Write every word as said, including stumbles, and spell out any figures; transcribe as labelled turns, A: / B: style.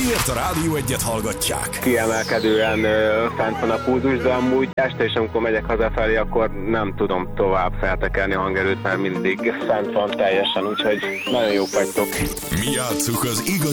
A: miért a Rádió Egyet hallgatják.
B: Kiemelkedően ö, fent van a pulzus, de amúgy este is, amikor megyek hazafelé, akkor nem tudom tovább feltekerni a hangerőt, mert mindig fent van teljesen, úgyhogy nagyon jók vagytok.
A: Mi játsszuk az igaz